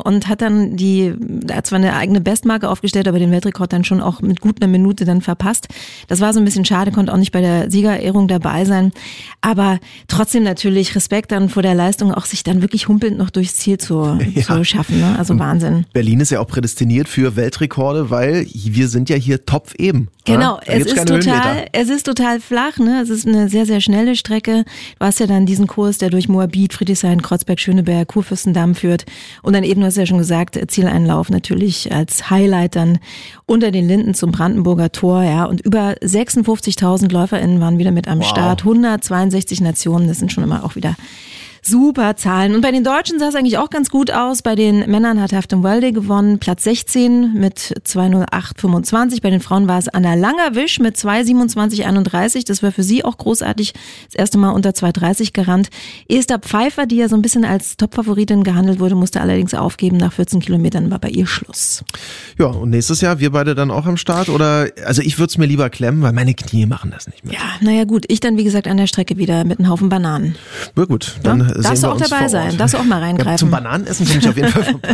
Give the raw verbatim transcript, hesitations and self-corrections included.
und hat dann die, er hat zwar eine eigene Bestmarke aufgestellt, aber den Weltrekord dann schon auch mit gut einer Minute dann verpasst. Das war so ein bisschen schade, konnte auch nicht bei der Siegerehrung dabei sein. Aber trotzdem natürlich Respekt dann vor der Leistung, auch sich dann wirklich humpelnd noch durchs Ziel zu, ja. zu schaffen. Ne? Also Wahnsinn. Berlin ist ja auch prädestiniert für Weltrekorde, weil wir sind ja hier Topf eben. Genau, es ist total, es ist total flach, ne? Es ist eine sehr, sehr schnelle Strecke. Du hast ja dann diesen Kurs, der durch Moabit, Friedrichshain, Kreuzberg, Schöneberg, Kurfürstendamm führt. Und dann eben, du hast ja schon gesagt, Zieleinlauf natürlich als Highlight dann unter den Linden zum Brandenburger Tor, ja. Und über sechsundfünfzigtausend LäuferInnen waren wieder mit am wow. Start. hundertzweiundsechzig Nationen, das sind schon immer auch wieder super Zahlen. Und bei den Deutschen sah es eigentlich auch ganz gut aus. Bei den Männern hat Haftem Walde gewonnen, Platz sechzehn mit zwei null acht fünfundzwanzig. Bei den Frauen war es Anna Langerwisch mit zwei siebenundzwanzig einunddreißig. Das war für sie auch großartig. Das erste Mal unter zwei dreißig gerannt. Esther Pfeiffer, die ja so ein bisschen als Topfavoritin gehandelt wurde, musste allerdings aufgeben. Nach vierzehn Kilometern war bei ihr Schluss. Ja, und nächstes Jahr wir beide dann auch am Start? Oder, also ich würde es mir lieber klemmen, weil meine Knie machen das nicht mehr. Ja, naja gut. Ich dann wie gesagt an der Strecke wieder mit einem Haufen Bananen. Na gut, dann ja? Darfst du auch dabei sein, darfst du auch mal reingreifen. Ja, zum Bananenessen komme ich auf jeden Fall vorbei.